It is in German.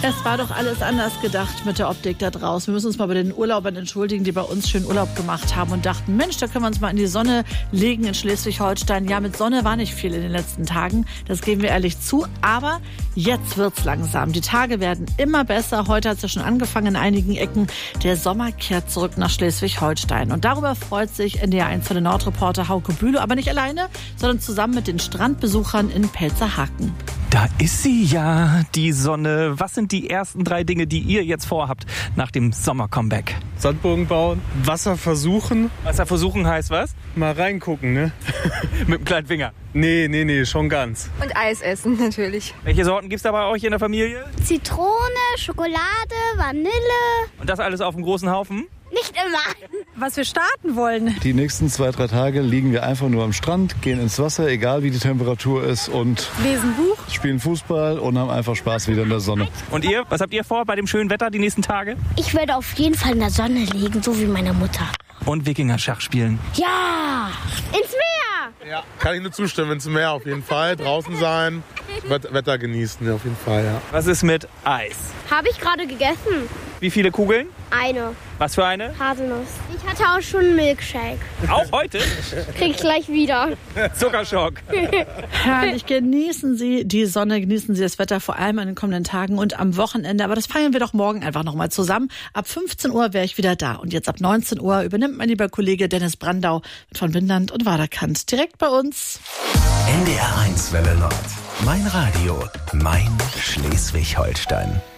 Es war doch alles anders gedacht mit der Optik da draußen. Wir müssen uns mal bei den Urlaubern entschuldigen, die bei uns schön Urlaub gemacht haben und dachten, Mensch, da können wir uns mal in die Sonne legen in Schleswig-Holstein. Ja, mit Sonne war nicht viel in den letzten Tagen, das geben wir ehrlich zu. Aber jetzt wird's langsam. Die Tage werden immer besser. Heute hat es ja schon angefangen in einigen Ecken. Der Sommer kehrt zurück nach Schleswig-Holstein. Und darüber freut sich NDR 1 von den Nordreporter Hauke Bülow, aber nicht alleine, sondern zusammen mit den Strandbesuchern in Pelzerhaken. Da ist sie ja, die Sonne. Was sind die ersten 3 Dinge, die ihr jetzt vorhabt nach dem Sommer-Comeback? Sandburgen bauen, Wasser versuchen. Wasser versuchen heißt was? Mal reingucken, ne? Mit dem kleinen Finger. Nee, schon ganz. Und Eis essen natürlich. Welche Sorten gibt's da bei euch in der Familie? Zitrone, Schokolade, Vanille. Und das alles auf dem großen Haufen? Nicht immer. Was wir starten wollen. Die nächsten 2-3 Tage liegen wir einfach nur am Strand, gehen ins Wasser, egal wie die Temperatur ist, und Lesen Buch. spielen Fußball und haben einfach Spaß wieder in der Sonne. Und ihr? Was habt ihr vor bei dem schönen Wetter die nächsten Tage? Ich werde auf jeden Fall in der Sonne liegen, so wie meine Mutter. Und Wikinger-Schach spielen. Ja, ins Meer. Ja, kann ich nur zustimmen, ins Meer auf jeden Fall. Draußen sein, Wetter genießen auf jeden Fall, ja. Was ist mit Eis? Habe ich gerade gegessen. Wie viele Kugeln? Eine Was für eine? Haselnuss. Ich hatte auch schon einen Milkshake. Auch heute? Krieg ich gleich wieder. Zuckerschock. Herrlich, genießen Sie die Sonne, genießen Sie das Wetter, vor allem an den kommenden Tagen und am Wochenende. Aber das feiern wir doch morgen einfach nochmal zusammen. Ab 15 Uhr wäre ich wieder da. Und jetzt ab 19 Uhr übernimmt mein lieber Kollege Dennis Brandau von Windland und Waderkant direkt bei uns. NDR 1 Welle Nord. Mein Radio, mein Schleswig-Holstein.